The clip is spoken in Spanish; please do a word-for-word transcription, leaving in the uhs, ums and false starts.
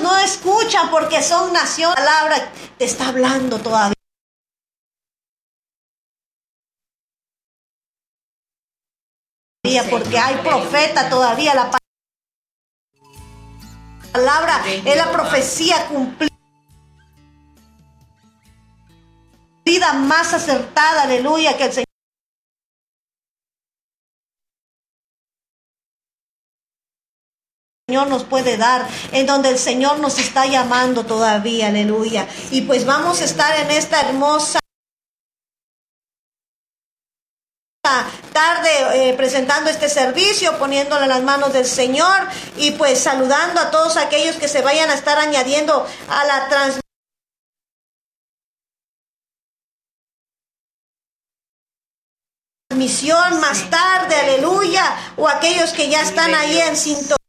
no escuchan porque son nación. La palabra te está hablando todavía. Porque hay profeta todavía. La palabra es la profecía cumplida, más acertada, aleluya, que el Señor Señor nos puede dar, en donde el Señor nos está llamando todavía, aleluya. Y pues vamos a estar en esta hermosa tarde eh, presentando este servicio, poniéndole en las manos del Señor y pues saludando a todos aquellos que se vayan a estar añadiendo a la transmisión más tarde, aleluya, o aquellos que ya están ahí en sintonía.